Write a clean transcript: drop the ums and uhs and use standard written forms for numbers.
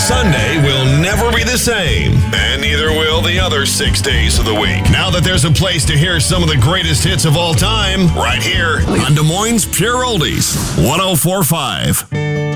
Sunday will never be the same, and neither will the other 6 days of the week. Now that there's a place to hear some of the greatest hits of all time, right here on Des Moines Pure Oldies, 104.5.